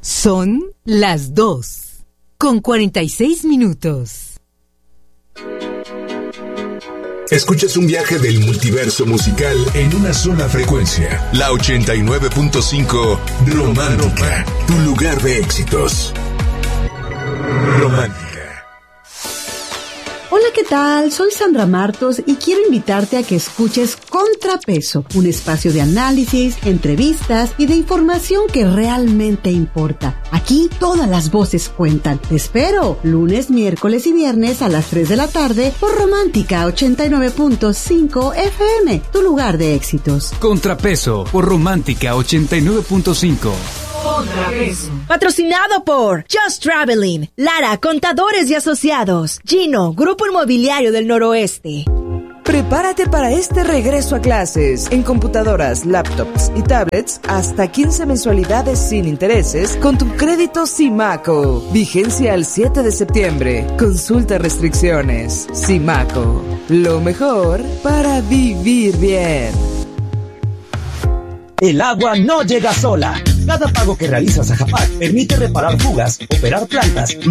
Son las 2:46. Escuchas un viaje del multiverso musical en una sola frecuencia. La 89.5 Romántica, tu lugar de éxitos. Romántica. Hola, ¿qué tal? Soy Sandra Martos y quiero invitarte a que escuches Contrapeso, un espacio de análisis, entrevistas y de información que realmente importa. Aquí todas las voces cuentan. Te espero lunes, miércoles y viernes a las 3 de la tarde por Romántica 89.5 FM, tu lugar de éxitos. Contrapeso por Romántica 89.5. Contrapeso. Patrocinado por Just Traveling, Lara, Contadores y Asociados, Gino, Grupo Inmobiliario del Noroeste. Prepárate para este regreso a clases. En computadoras, laptops y tablets, hasta 15 mensualidades sin intereses con tu crédito Simaco. Vigencia al 7 de septiembre. Consulta restricciones. Simaco, lo mejor para vivir bien. El agua no llega sola. Cada pago que realizas a Japac permite reparar fugas, operar plantas,